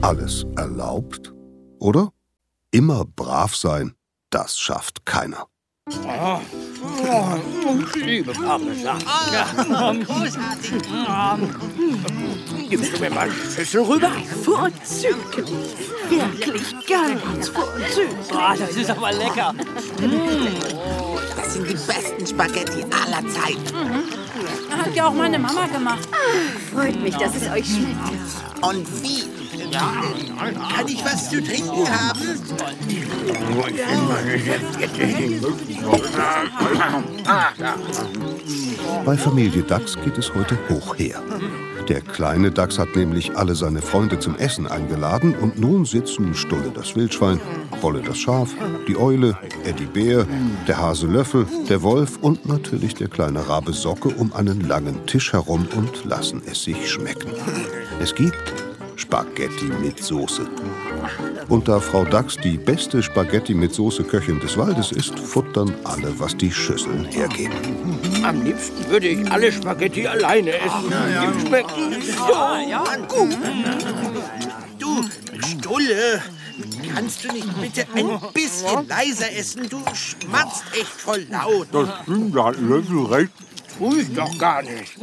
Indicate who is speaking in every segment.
Speaker 1: alles erlaubt? Oder? Immer brav sein, das schafft keiner.
Speaker 2: Ich liebe Parmesan.
Speaker 3: Großartig.
Speaker 2: Gibst du mir mal die Schüssel rüber?
Speaker 4: Vorzüglich. Wirklich ganz vorzüglich.
Speaker 5: Das ist aber lecker.
Speaker 3: Das sind die besten Spaghetti aller Zeiten.
Speaker 6: Hat ja auch meine Mama gemacht.
Speaker 4: Freut mich, dass es euch schmeckt.
Speaker 3: Und wie? Kann ich was zu trinken haben?
Speaker 1: Bei Familie Dachs geht es heute hoch her. Der kleine Dachs hat nämlich alle seine Freunde zum Essen eingeladen und nun sitzen Stulle das Wildschwein, Wolle das Schaf, die Eule, Eddie Bär, der Hase Löffel, der Wolf und natürlich der kleine Rabe Socke um einen langen Tisch herum und lassen es sich schmecken. Es gibt Spaghetti mit Soße. Und da Frau Dachs die beste Spaghetti mit Soße-Köchin des Waldes ist, futtern alle, was die Schüsseln hergeben.
Speaker 2: Am liebsten würde ich alle Spaghetti alleine essen. Die schmecken so gut.
Speaker 3: Du, Stulle, kannst du nicht bitte ein bisschen leiser essen? Du schmatzt echt voll laut.
Speaker 7: Das stimmt, da hat Löffel recht.
Speaker 2: Tu ich doch gar nicht.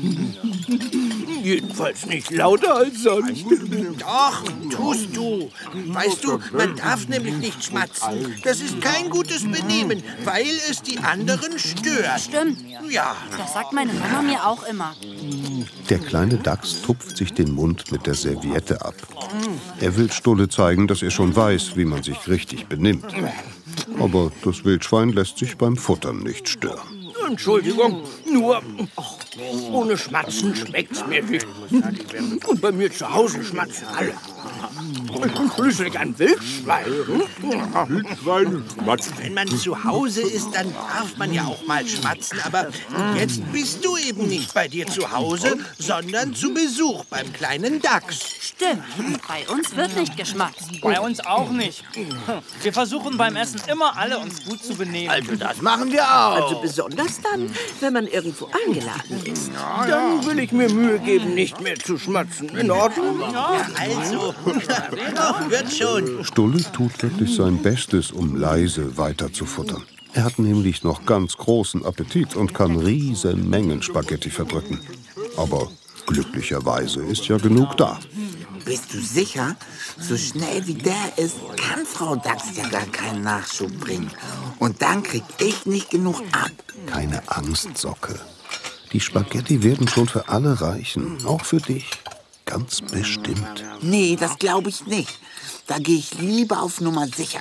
Speaker 2: Jedenfalls nicht lauter als sonst.
Speaker 3: Doch, tust du. Weißt du, man darf nämlich nicht schmatzen. Das ist kein gutes Benehmen, weil es die anderen stört.
Speaker 6: Stimmt.
Speaker 3: Ja.
Speaker 6: Das sagt meine Mama mir auch immer.
Speaker 1: Der kleine Dachs tupft sich den Mund mit der Serviette ab. Er will Stulle zeigen, dass er schon weiß, wie man sich richtig benimmt. Aber das Wildschwein lässt sich beim Futtern nicht stören.
Speaker 2: Entschuldigung, nur ohne Schmatzen schmeckt's mir nicht. Und bei mir zu Hause schmatzen alle. Und schließlich ein Wildschwein.
Speaker 7: Wildschweine schmatzen.
Speaker 3: Wenn man zu Hause ist, dann darf man ja auch mal schmatzen. Aber jetzt bist du eben nicht bei dir zu Hause, sondern zu Besuch beim kleinen Dachs.
Speaker 6: Stimmt. Bei uns wird nicht geschmatzt.
Speaker 5: Bei uns auch nicht. Wir versuchen beim Essen immer alle uns gut zu benehmen.
Speaker 2: Also das machen wir auch.
Speaker 4: Also besonders dann, wenn man irgendwo eingeladen ist.
Speaker 2: Dann will ich mir Mühe geben, nicht mehr zu schmatzen. In Ordnung?
Speaker 3: Also, doch, wird schon.
Speaker 1: Stulle tut wirklich sein Bestes, um leise weiter zu futtern. Er hat nämlich noch ganz großen Appetit und kann riesen Mengen Spaghetti verdrücken. Aber glücklicherweise ist ja genug da.
Speaker 3: Bist du sicher? So schnell wie der ist, kann Frau Dachs ja gar keinen Nachschub bringen. Und dann krieg ich nicht genug ab.
Speaker 1: Keine Angst, Socke. Die Spaghetti werden schon für alle reichen, auch für dich. Ganz bestimmt.
Speaker 3: Nee, das glaube ich nicht. Da gehe ich lieber auf Nummer sicher.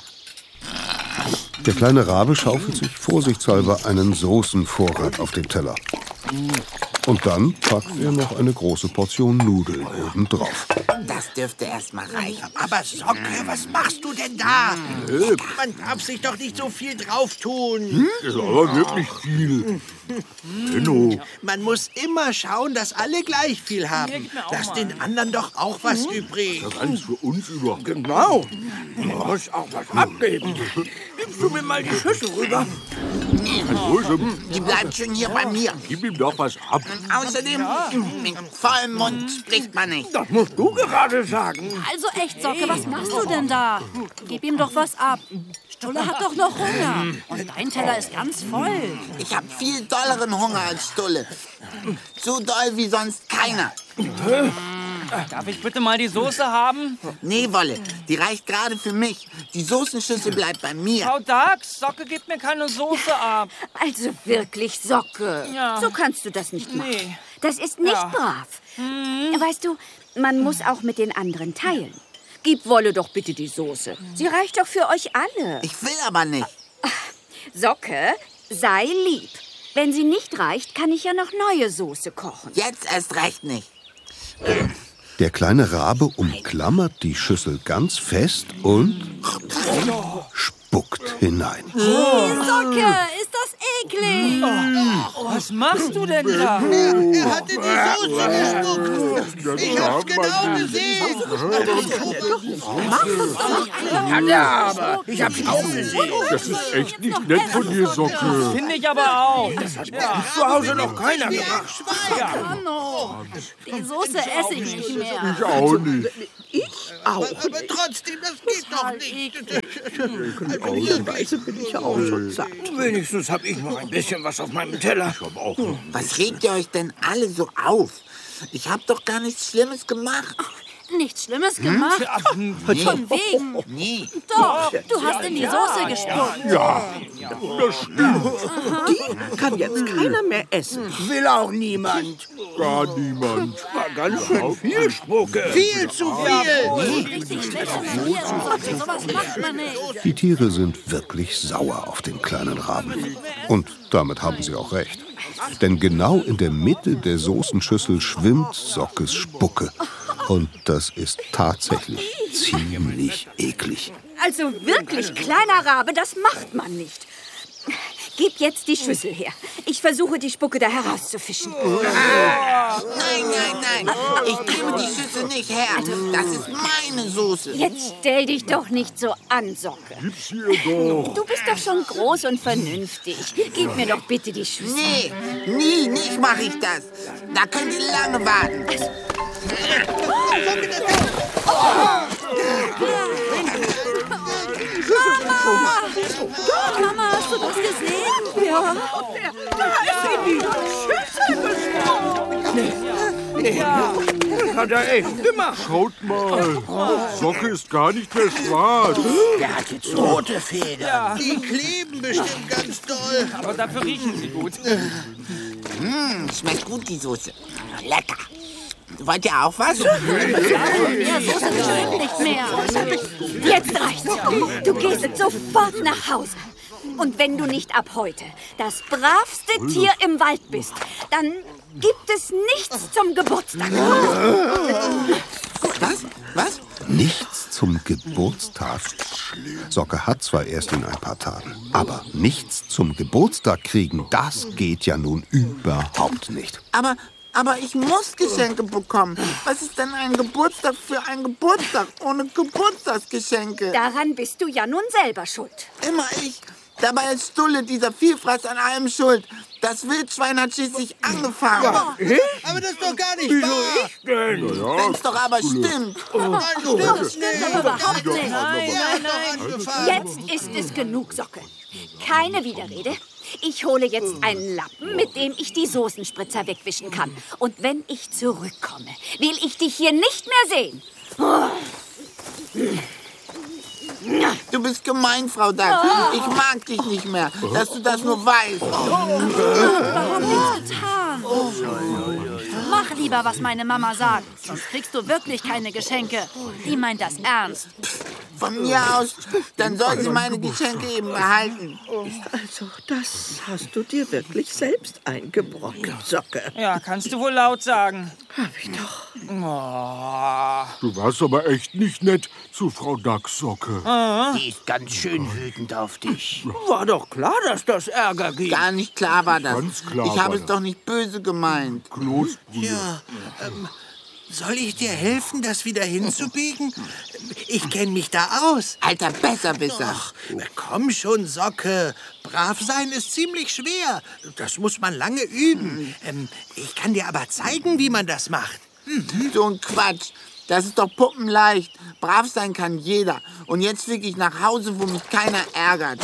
Speaker 1: Der kleine Rabe schaufelt sich vorsichtshalber einen Soßenvorrat auf den Teller. Und dann packt er noch eine große Portion Nudeln obendrauf.
Speaker 3: Das dürfte erst mal reichen. Aber Socke, was machst du denn da? Man darf sich doch nicht so viel drauf tun.
Speaker 7: Das ist aber wirklich viel. Benno.
Speaker 3: Man muss immer schauen, dass alle gleich viel haben. Lass den anderen doch auch was übrig.
Speaker 7: Das ist alles für uns über.
Speaker 2: Genau. Du musst auch was abgeben. Gibst du mir mal die Schüssel rüber?
Speaker 3: Die bleibt schon hier bei mir.
Speaker 7: Gib ihm doch was ab.
Speaker 3: Außerdem, mit vollem Mund spricht man nicht.
Speaker 2: Das musst du gerade sagen.
Speaker 6: Also echt, Socke, was machst du denn da? Gib ihm doch was ab. Stulle hat doch noch Hunger. Und dein Teller ist ganz voll.
Speaker 3: Ich habe viel dolleren Hunger als Stulle. So doll wie sonst keiner.
Speaker 5: Darf ich bitte mal die Soße haben?
Speaker 3: Nee, Wolle, die reicht gerade für mich. Die Soßenschüssel bleibt bei mir.
Speaker 5: Frau Dachs, Socke gibt mir keine Soße ab.
Speaker 4: Also wirklich, Socke.
Speaker 5: Ja.
Speaker 4: So kannst du das nicht machen.
Speaker 5: Nee.
Speaker 4: Das ist nicht brav. Weißt du, man muss auch mit den anderen teilen. Gib Wolle doch bitte die Soße. Sie reicht doch für euch alle.
Speaker 3: Ich will aber nicht.
Speaker 4: Socke, sei lieb. Wenn sie nicht reicht, kann ich ja noch neue Soße kochen.
Speaker 3: Jetzt erst recht nicht.
Speaker 1: Der kleine Rabe umklammert die Schüssel ganz fest und spuckt hinein.
Speaker 6: Socke, ist das eklig.
Speaker 5: Was machst du denn da?
Speaker 3: Er hat in die Soße gespuckt. Ich hab's genau gesehen.
Speaker 2: Ja, aber ich hab's auch gesehen.
Speaker 7: Das ist echt nicht nett von dir, Socke.
Speaker 5: Finde ich aber auch.
Speaker 2: Zu Hause noch keiner gemacht.
Speaker 6: Die Soße esse ich nicht mehr.
Speaker 7: Ich auch nicht.
Speaker 4: Ich?
Speaker 2: auch
Speaker 3: Aber trotzdem, das geht doch nicht.
Speaker 2: Möglicherweise bin ich ja auch schon satt. Wenigstens habe ich noch ein bisschen was auf meinem Teller.
Speaker 8: Was regt ihr euch denn alle so auf? Ich habe doch gar nichts Schlimmes gemacht.
Speaker 6: Nichts Schlimmes gemacht? Von wegen.
Speaker 8: Nee.
Speaker 6: Doch, du hast in die Soße gespuckt.
Speaker 7: Das stimmt.
Speaker 2: Die kann jetzt keiner mehr essen.
Speaker 9: Will auch niemand.
Speaker 7: Gar niemand.
Speaker 2: War ganz schön viel Spucke.
Speaker 3: Viel zu viel.
Speaker 6: Richtig schlecht. Sowas macht man nicht.
Speaker 1: Die Tiere sind wirklich sauer auf den kleinen Raben. Und damit haben sie auch recht. Denn genau in der Mitte der Soßenschüssel schwimmt Sockes Spucke. Und das ist tatsächlich ziemlich eklig.
Speaker 4: Also wirklich, kleiner Rabe, das macht man nicht. Gib jetzt die Schüssel her. Ich versuche, die Spucke da herauszufischen.
Speaker 8: Nein. Ich gebe die Schüssel nicht her. Das ist meine Soße.
Speaker 4: Jetzt stell dich doch nicht so an, Socke.
Speaker 7: Gib's hier doch.
Speaker 4: Du bist doch schon groß und vernünftig. Gib mir doch bitte die Schüssel.
Speaker 8: Nee, nicht mache ich das. Da könnt ihr lange warten.
Speaker 6: Mama, hast du das gesehen? Ja.
Speaker 2: Das hat er echt gemacht.
Speaker 7: Schaut mal. Socke ist gar nicht mehr schwarz.
Speaker 9: Der hat jetzt rote Federn.
Speaker 3: Die kleben bestimmt ganz doll.
Speaker 5: Aber dafür riechen sie gut.
Speaker 8: Schmeckt gut, die Soße. Lecker. Wollt ihr auch was?
Speaker 6: Ja, Soße bestimmt nicht mehr.
Speaker 4: Jetzt reicht's. Du gehst jetzt sofort nach Hause. Und wenn du nicht ab heute das bravste Tier im Wald bist, dann gibt es nichts zum Geburtstag.
Speaker 8: Was?
Speaker 1: Nichts zum Geburtstag? Socke hat zwar erst in ein paar Tagen, aber nichts zum Geburtstag kriegen, das geht ja nun überhaupt nicht.
Speaker 8: Aber ich muss Geschenke bekommen. Was ist denn ein Geburtstag für ein Geburtstag ohne Geburtstagsgeschenke?
Speaker 4: Daran bist du ja nun selber schuld.
Speaker 8: Immer ich. Dabei ist Stulle, dieser Vielfraß, an allem schuld. Das Wildschwein hat schließlich angefangen.
Speaker 3: Aber das ist doch gar nicht wahr.
Speaker 8: Wenn's doch aber stimmt.
Speaker 3: Das stimmt
Speaker 6: aber überhaupt nicht.
Speaker 4: Jetzt ist es genug, Socke. Keine Widerrede. Ich hole jetzt einen Lappen, mit dem ich die Soßenspritzer wegwischen kann. Und wenn ich zurückkomme, will ich dich hier nicht mehr sehen.
Speaker 8: Du bist gemein, Frau Dachs. Ich mag dich nicht mehr, dass du das nur weißt.
Speaker 6: Warum nichts getan? Mach lieber, was meine Mama sagt. Sonst kriegst du wirklich keine Geschenke. Die meint das ernst.
Speaker 8: Von mir aus, dann soll sie meine Geschenke eben behalten.
Speaker 2: Also, das hast du dir wirklich selbst eingebrockt, Socke.
Speaker 5: Ja, kannst du wohl laut sagen.
Speaker 2: Hab ich doch.
Speaker 7: Du warst aber echt nicht nett zu Frau Dachssocke.
Speaker 9: Die ist ganz schön wütend auf dich.
Speaker 2: War doch klar, dass das Ärger gibt.
Speaker 8: Gar nicht klar war das.
Speaker 7: Ganz klar
Speaker 8: Ich habe
Speaker 7: war
Speaker 8: es
Speaker 7: das.
Speaker 8: doch nicht böse gemeint.
Speaker 7: Kloßbrühe.
Speaker 3: Ja, soll ich dir helfen, das wieder hinzubiegen? Ich kenne mich da aus.
Speaker 8: Alter Besserwisser.
Speaker 3: Ach, komm schon, Socke. Brav sein ist ziemlich schwer. Das muss man lange üben. Ich kann dir aber zeigen, wie man das macht.
Speaker 8: So ein Quatsch. Das ist doch puppenleicht. Brav sein kann jeder. Und jetzt fliege ich nach Hause, wo mich keiner ärgert.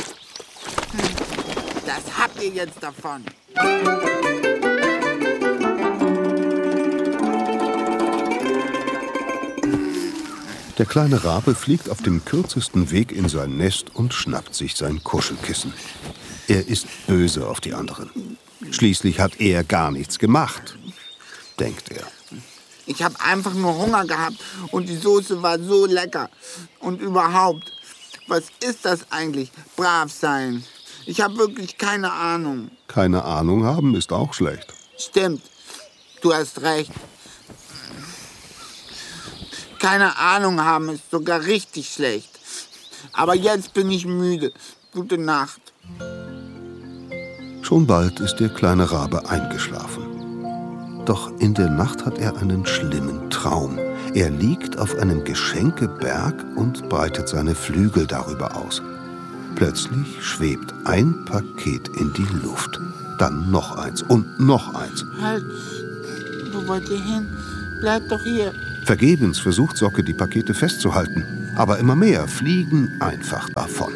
Speaker 8: Das habt ihr jetzt davon.
Speaker 1: Der kleine Rabe fliegt auf dem kürzesten Weg in sein Nest und schnappt sich sein Kuschelkissen. Er ist böse auf die anderen. Schließlich hat er gar nichts gemacht, denkt er.
Speaker 8: Ich habe einfach nur Hunger gehabt und die Soße war so lecker. Und überhaupt, was ist das eigentlich, brav sein? Ich habe wirklich keine Ahnung.
Speaker 1: Keine Ahnung haben ist auch schlecht.
Speaker 8: Stimmt, du hast recht. Keine Ahnung haben ist sogar richtig schlecht. Aber jetzt bin ich müde. Gute Nacht.
Speaker 1: Schon bald ist der kleine Rabe eingeschlafen. Doch in der Nacht hat er einen schlimmen Traum. Er liegt auf einem Geschenkeberg und breitet seine Flügel darüber aus. Plötzlich schwebt ein Paket in die Luft. Dann noch eins und noch eins.
Speaker 8: Halt, wo wollt ihr hin? Bleibt doch hier.
Speaker 1: Vergebens versucht Socke, die Pakete festzuhalten. Aber immer mehr fliegen einfach davon.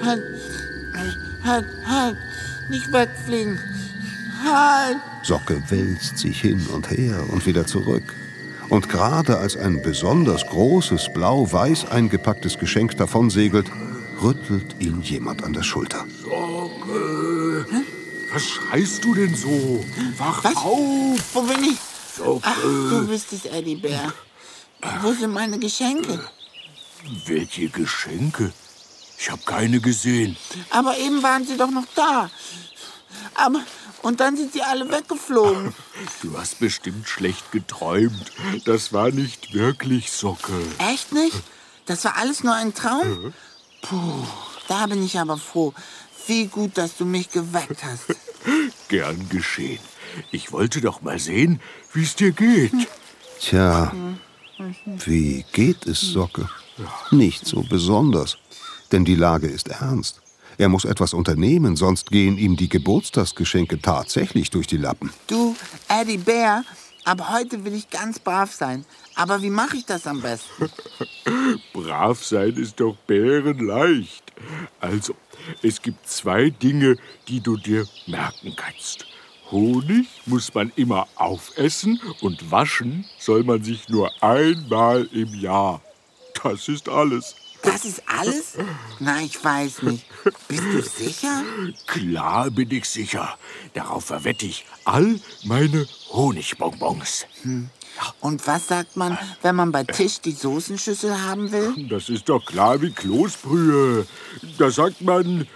Speaker 8: Halt, nicht wegfliegen. Halt.
Speaker 1: Socke wälzt sich hin und her und wieder zurück. Und gerade als ein besonders großes, blau-weiß eingepacktes Geschenk davonsegelt, rüttelt ihn jemand an der Schulter.
Speaker 7: Socke, was schreist du denn so? Wach
Speaker 8: Was?
Speaker 7: auf!
Speaker 8: Wo bin ich?
Speaker 7: Socke.
Speaker 8: Ach, du bist es, Eddie Bär. Wo sind meine Geschenke?
Speaker 7: Welche Geschenke? Ich habe keine gesehen.
Speaker 8: Aber eben waren sie doch noch da. Und dann sind sie alle weggeflogen.
Speaker 7: Du hast bestimmt schlecht geträumt. Das war nicht wirklich Socke.
Speaker 8: Echt nicht? Das war alles nur ein Traum? Puh, da bin ich aber froh. Wie gut, dass du mich geweckt hast.
Speaker 7: Gern geschehen. Ich wollte doch mal sehen, wie es dir geht.
Speaker 1: Tja, wie geht es Socke? Nicht so besonders, denn die Lage ist ernst. Er muss etwas unternehmen, sonst gehen ihm die Geburtstagsgeschenke tatsächlich durch die Lappen.
Speaker 8: Du, Eddie Bär, ab heute will ich ganz brav sein. Aber wie mache ich das am besten?
Speaker 7: Brav sein ist doch bärenleicht. Also, es gibt 2 Dinge, die du dir merken kannst. Honig muss man immer aufessen und waschen soll man sich nur einmal im Jahr. Das ist alles.
Speaker 8: Das ist alles? Na, ich weiß nicht. Bist du sicher?
Speaker 7: Klar bin ich sicher. Darauf verwette ich all meine Honigbonbons.
Speaker 8: Und was sagt man, wenn man bei Tisch die Soßenschüssel haben will?
Speaker 7: Das ist doch klar wie Kloßbrühe. Da sagt man...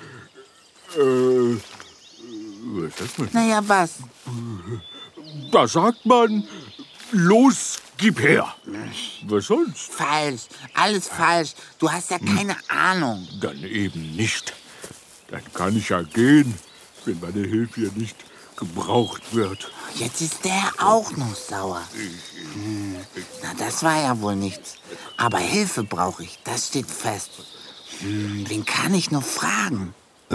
Speaker 7: was sagt man?
Speaker 8: Naja, was?
Speaker 7: Da sagt man... Los, gib her. Was sonst?
Speaker 8: Falsch. Alles falsch. Du hast ja keine Ahnung.
Speaker 7: Dann eben nicht. Dann kann ich ja gehen, wenn meine Hilfe hier nicht gebraucht wird.
Speaker 8: Jetzt ist der auch noch sauer. Na, das war ja wohl nichts. Aber Hilfe brauche ich, das steht fest. Wen kann ich noch fragen?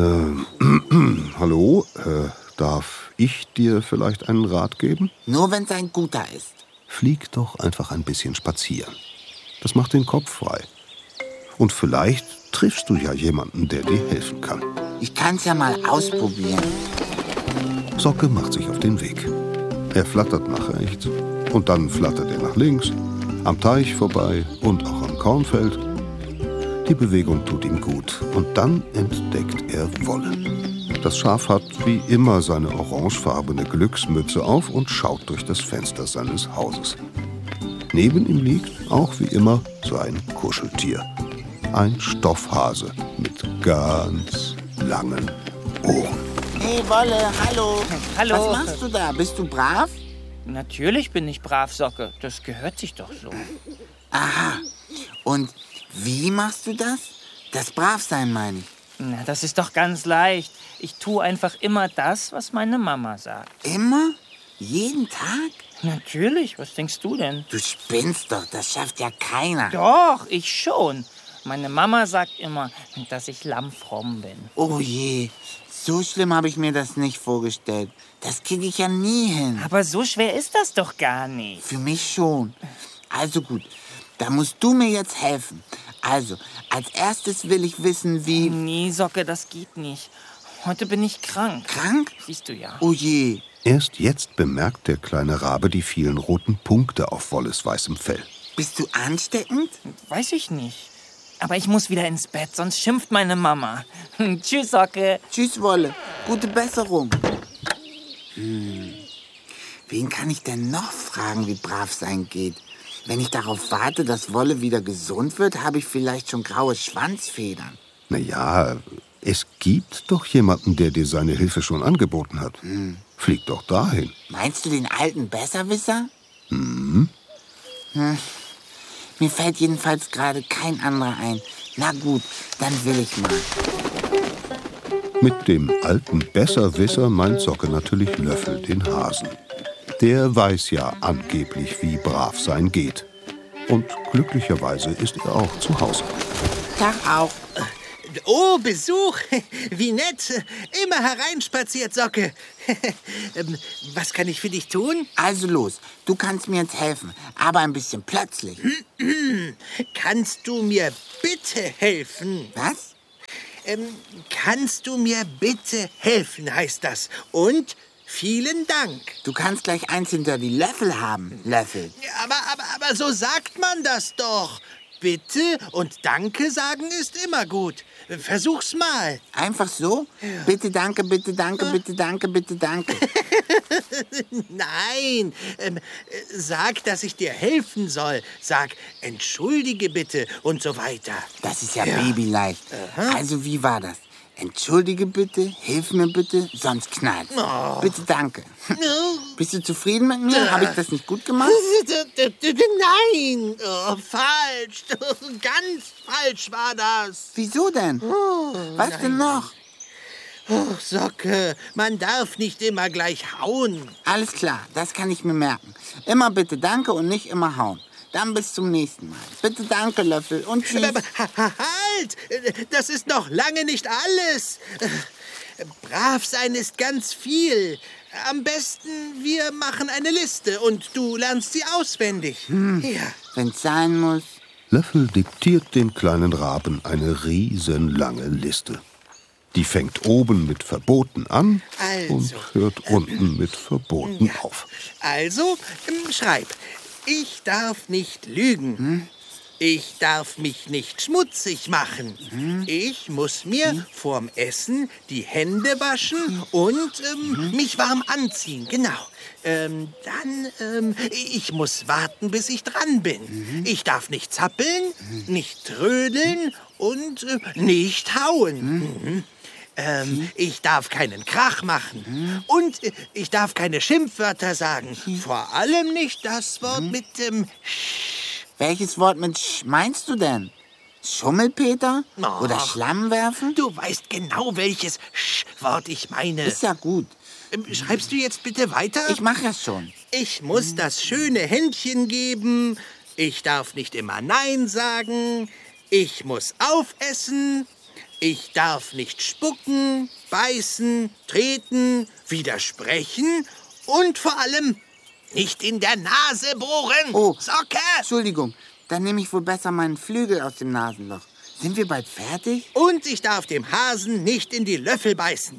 Speaker 1: Hallo, darf ich dir vielleicht einen Rat geben?
Speaker 8: Nur wenn es ein guter ist.
Speaker 1: Flieg doch einfach ein bisschen spazieren. Das macht den Kopf frei. Und vielleicht triffst du ja jemanden, der dir helfen kann.
Speaker 8: Ich kann's ja mal ausprobieren.
Speaker 1: Socke macht sich auf den Weg. Er flattert nach rechts und dann flattert er nach links, am Teich vorbei und auch am Kornfeld. Die Bewegung tut ihm gut und dann entdeckt er Wolle. Das Schaf hat wie immer seine orangefarbene Glücksmütze auf und schaut durch das Fenster seines Hauses. Neben ihm liegt, auch wie immer, sein Kuscheltier. Ein Stoffhase mit ganz langen Ohren.
Speaker 8: Hey Wolle, hallo.
Speaker 5: Hallo.
Speaker 8: Was machst du da? Bist du brav?
Speaker 5: Natürlich bin ich brav, Socke. Das gehört sich doch so.
Speaker 8: Aha. Und wie machst du das? Das Bravsein meine ich.
Speaker 5: Na, das ist doch ganz leicht. Ich tue einfach immer das, was meine Mama sagt.
Speaker 8: Immer? Jeden Tag?
Speaker 5: Natürlich, was denkst du denn?
Speaker 8: Du spinnst doch, das schafft ja keiner.
Speaker 5: Doch, ich schon. Meine Mama sagt immer, dass ich lammfromm bin.
Speaker 8: Oh je, so schlimm habe ich mir das nicht vorgestellt. Das kriege ich ja nie hin.
Speaker 5: Aber so schwer ist das doch gar nicht.
Speaker 8: Für mich schon. Also gut, da musst du mir jetzt helfen. Also, als erstes will ich wissen, wie...
Speaker 5: Nee, Socke, das geht nicht. Heute bin ich krank.
Speaker 8: Krank?
Speaker 5: Siehst du ja.
Speaker 8: Oh je.
Speaker 1: Erst jetzt bemerkt der kleine Rabe die vielen roten Punkte auf Wolles weißem Fell.
Speaker 8: Bist du ansteckend?
Speaker 5: Weiß ich nicht. Aber ich muss wieder ins Bett, sonst schimpft meine Mama. Tschüss, Socke.
Speaker 8: Tschüss, Wolle. Gute Besserung. Wen kann ich denn noch fragen, wie brav sein geht? Wenn ich darauf warte, dass Wolle wieder gesund wird, habe ich vielleicht schon graue Schwanzfedern.
Speaker 1: Naja, es gibt doch jemanden, der dir seine Hilfe schon angeboten hat. Flieg doch dahin.
Speaker 8: Meinst du den alten Besserwisser? Mir fällt jedenfalls gerade kein anderer ein. Na gut, dann will ich mal.
Speaker 1: Mit dem alten Besserwisser meint Socke natürlich Löffel, den Hasen. Der weiß ja angeblich, wie brav sein geht. Und glücklicherweise ist er auch zu Hause.
Speaker 8: Tag auch.
Speaker 3: Oh, Besuch. Wie nett. Immer hereinspaziert, Socke. Was kann ich für dich tun?
Speaker 8: Also los, du kannst mir jetzt helfen, aber ein bisschen plötzlich.
Speaker 3: Kannst du mir bitte helfen?
Speaker 8: Was?
Speaker 3: Kannst du mir bitte helfen, heißt das. Und vielen Dank.
Speaker 8: Du kannst gleich eins hinter die Löffel haben, Löffel.
Speaker 3: Aber so sagt man das doch. Bitte und Danke sagen ist immer gut. Versuch's mal.
Speaker 8: Einfach so? Ja. Bitte, danke, bitte, danke, bitte, danke, bitte, danke.
Speaker 3: Nein, sag, dass ich dir helfen soll. Sag, entschuldige bitte und so weiter.
Speaker 8: Das ist ja babyleicht. Also, wie war das? Entschuldige bitte, hilf mir bitte, sonst knallt. Oh. Bitte, danke. Bist du zufrieden mit mir? Habe ich das nicht gut gemacht?
Speaker 3: Nein, falsch. Ganz falsch war das.
Speaker 8: Wieso denn? Was denn noch?
Speaker 3: Oh, Socke, man darf nicht immer gleich hauen.
Speaker 8: Alles klar, das kann ich mir merken. Immer bitte danke und nicht immer hauen. Dann bis zum nächsten Mal. Bitte danke, Löffel, und tschüss.
Speaker 3: Halt! Das ist noch lange nicht alles. Brav sein ist ganz viel. Am besten, wir machen eine Liste und du lernst sie auswendig.
Speaker 8: Ja. Wenn's sein muss.
Speaker 1: Löffel diktiert dem kleinen Raben eine riesenlange Liste. Die fängt oben mit Verboten an und hört unten mit Verboten auf.
Speaker 3: Also, schreib. Ich darf nicht lügen. Ich darf mich nicht schmutzig machen. Ich muss mir vorm Essen die Hände waschen und mich warm anziehen. Genau. Ich muss warten, bis ich dran bin. Ich darf nicht zappeln, nicht trödeln und nicht hauen. Ich darf keinen Krach machen. Und ich darf keine Schimpfwörter sagen. Vor allem nicht das Wort mit dem Sch.
Speaker 8: Welches Wort mit Sch meinst du denn? Schummelpeter? Oder Schlamm werfen?
Speaker 3: Du weißt genau, welches Sch-Wort ich meine.
Speaker 8: Ist ja gut.
Speaker 3: Schreibst du jetzt bitte weiter?
Speaker 8: Ich mache das schon.
Speaker 3: Ich muss das schöne Händchen geben. Ich darf nicht immer Nein sagen. Ich muss aufessen. Ich darf nicht spucken, beißen, treten, widersprechen und vor allem nicht in der Nase bohren.
Speaker 8: Oh,
Speaker 3: Socke!
Speaker 8: Entschuldigung, dann nehme ich wohl besser meinen Flügel aus dem Nasenloch. Sind wir bald fertig?
Speaker 3: Und ich darf dem Hasen nicht in die Löffel beißen.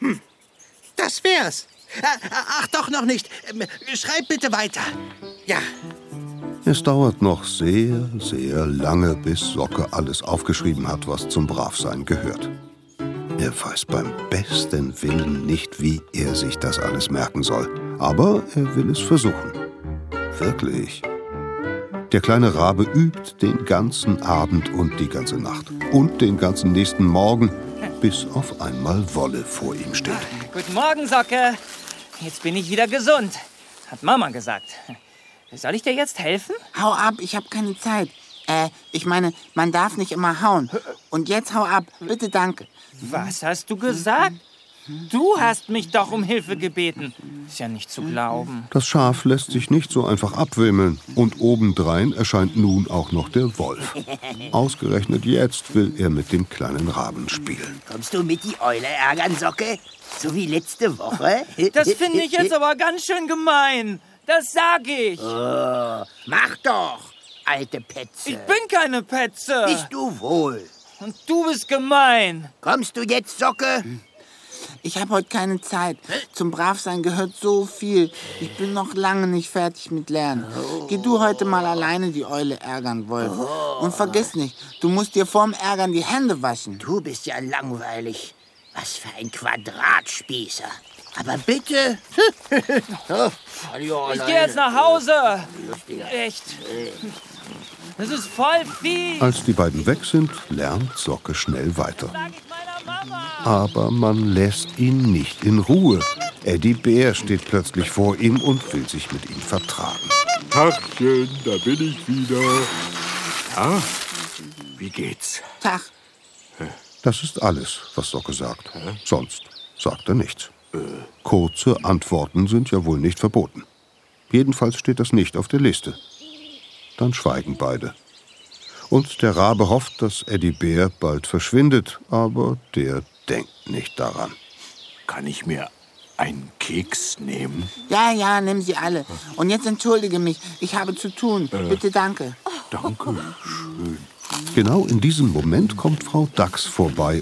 Speaker 3: Das wär's. Ach, doch noch nicht. Schreib bitte weiter. Ja.
Speaker 1: Es dauert noch sehr, sehr lange, bis Socke alles aufgeschrieben hat, was zum Bravsein gehört. Er weiß beim besten Willen nicht, wie er sich das alles merken soll. Aber er will es versuchen. Wirklich. Der kleine Rabe übt den ganzen Abend und die ganze Nacht. Und den ganzen nächsten Morgen, bis auf einmal Wolle vor ihm steht.
Speaker 5: Guten Morgen, Socke. Jetzt bin ich wieder gesund, hat Mama gesagt. Soll ich dir jetzt helfen?
Speaker 8: Hau ab, ich habe keine Zeit. Ich meine, man darf nicht immer hauen. Und jetzt hau ab, bitte danke.
Speaker 5: Was hast du gesagt? Du hast mich doch um Hilfe gebeten. Ist ja nicht zu glauben.
Speaker 1: Das Schaf lässt sich nicht so einfach abwimmeln. Und obendrein erscheint nun auch noch der Wolf. Ausgerechnet jetzt will er mit dem kleinen Raben spielen.
Speaker 9: Kommst du mit die Eule ärgern, Socke? So wie letzte Woche?
Speaker 5: Das finde ich jetzt aber ganz schön gemein. Das sag ich.
Speaker 9: Oh, mach doch, alte Petze.
Speaker 5: Ich bin keine Petze.
Speaker 9: Bist du wohl.
Speaker 5: Und du bist gemein.
Speaker 9: Kommst du jetzt, Socke?
Speaker 8: Ich habe heute keine Zeit. Zum Bravsein gehört so viel. Ich bin noch lange nicht fertig mit Lernen. Geh du heute mal alleine die Eule ärgern, Wolf. Und vergiss nicht, du musst dir vorm Ärgern die Hände waschen.
Speaker 9: Du bist ja langweilig. Was für ein Quadratspießer. Aber bitte.
Speaker 5: Ich gehe jetzt nach Hause. Echt. Das ist voll fies.
Speaker 1: Als die beiden weg sind, lernt Socke schnell weiter. Aber man lässt ihn nicht in Ruhe. Eddie Bär steht plötzlich vor ihm und will sich mit ihm vertragen.
Speaker 7: Tachchen, da bin ich wieder. Ah, wie geht's?
Speaker 8: Tag.
Speaker 1: Das ist alles, was Socke sagt. Sonst sagt er nichts. Kurze Antworten sind ja wohl nicht verboten. Jedenfalls steht das nicht auf der Liste. Dann schweigen beide. Und der Rabe hofft, dass Eddie Bär bald verschwindet, aber der denkt nicht daran.
Speaker 7: Kann ich mir einen Keks nehmen?
Speaker 8: Ja, nimm sie alle. Und jetzt entschuldige mich, ich habe zu tun. Bitte, danke.
Speaker 7: Danke schön.
Speaker 1: Genau in diesem Moment kommt Frau Dachs vorbei